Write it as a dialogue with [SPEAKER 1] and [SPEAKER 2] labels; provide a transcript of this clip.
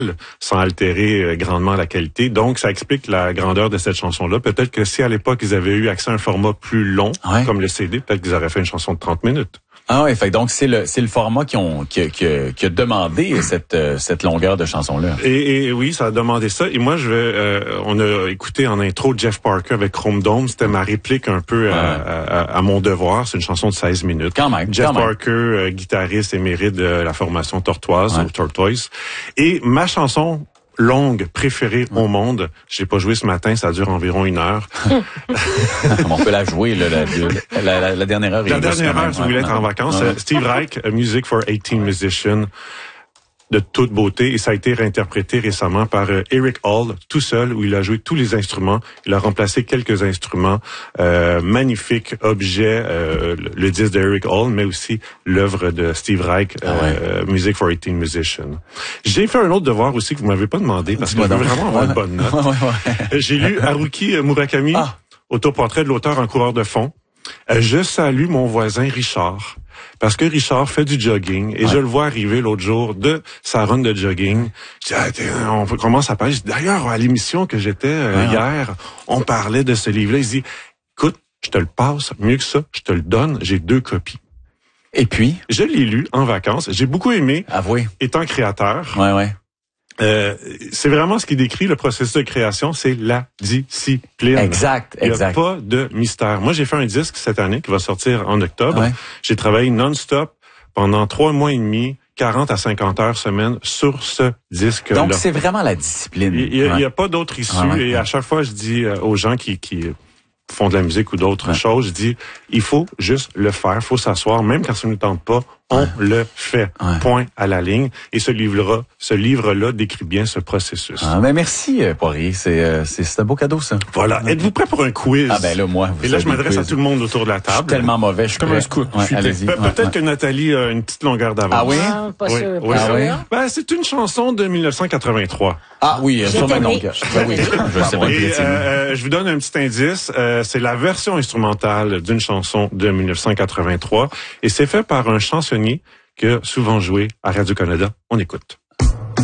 [SPEAKER 1] sans altérer grandement la qualité. Donc, ça explique la grandeur de cette chanson-là. Peut-être que si à l'époque, ils avaient eu accès à un format plus long, comme le CD, peut-être qu'ils auraient fait une chanson de 30 minutes.
[SPEAKER 2] Ah oui, fait donc c'est le format qui a demandé cette longueur de chanson-là.
[SPEAKER 1] Et oui, ça a demandé ça. Et moi, on a écouté en intro Jeff Parker avec Chrome Dome. C'était ma réplique un peu à Mon Devoir. C'est une chanson de 16 minutes.
[SPEAKER 2] Quand même.
[SPEAKER 1] Jeff Parker, guitariste émérite de la formation Tortoise, ou Tortoise. Et ma chanson longue préférée au monde. Je l'ai pas joué ce matin, ça dure environ 1 heure.
[SPEAKER 2] On peut la jouer, la dernière heure.
[SPEAKER 1] La dernière heure, si vous voulez être en vacances. Steve Reich, Music for 18 Musicians, de toute beauté. Et ça a été réinterprété récemment par Eric Hall, tout seul, où il a joué tous les instruments. Il a remplacé quelques instruments. Magnifique objet, le disque d'Eric Hall, mais aussi l'œuvre de Steve Reich, Music for 18 Musicians. J'ai fait un autre devoir aussi que vous m'avez pas demandé, parce que je veux vraiment avoir une bonne note. J'ai lu Haruki Murakami, autoportrait de l'auteur en coureur de fond. Je salue mon voisin Richard. Parce que Richard fait du jogging et je le vois arriver l'autre jour de sa run de jogging. Je dis, on commence à parler. D'ailleurs, à l'émission que j'étais hier, on parlait de ce livre-là. Il dit, écoute, je te le passe, mieux que ça, je te le donne, j'ai 2 copies.
[SPEAKER 2] Et puis?
[SPEAKER 1] Je l'ai lu en vacances. J'ai beaucoup aimé.
[SPEAKER 2] Avouez.
[SPEAKER 1] Étant créateur.
[SPEAKER 2] Ouais.
[SPEAKER 1] C'est vraiment ce qui décrit le processus de création, c'est la discipline.
[SPEAKER 2] Exact.
[SPEAKER 1] Il n'y a pas de mystère. Moi, j'ai fait un disque cette année qui va sortir en octobre. J'ai travaillé non-stop pendant 3 mois et demi, 40 à 50 heures semaine sur ce disque-là.
[SPEAKER 2] Donc, c'est vraiment la discipline.
[SPEAKER 1] Il y a pas d'autre issue. Et à chaque fois, je dis aux gens qui font de la musique ou d'autres choses, je dis, il faut juste le faire, il faut s'asseoir, même quand ça ne nous tente pas, on le fait. Point à la ligne. Et ce livre-là décrit bien ce processus.
[SPEAKER 2] Mais merci, Poirier. C'est un beau cadeau, ça.
[SPEAKER 1] Voilà. Êtes-vous prêt pour un quiz?
[SPEAKER 2] Ah ben là, moi.
[SPEAKER 1] Et là, je m'adresse à tout le monde autour de la table.
[SPEAKER 2] Je suis tellement mauvais, je suis
[SPEAKER 3] comme un scout.
[SPEAKER 2] Allez-y.
[SPEAKER 1] Peut-être que Nathalie a une petite longueur d'avance.
[SPEAKER 2] Ah oui?
[SPEAKER 3] Pas sûr.
[SPEAKER 1] Ben, c'est une chanson de 1983.
[SPEAKER 2] Ah oui, sûrement non. Oui, je sais pas.
[SPEAKER 1] Je vous donne un petit indice. C'est la version instrumentale d'une chanson de 1983. Et c'est fait par un chansonnier qui a souvent joué à Radio-Canada. On écoute.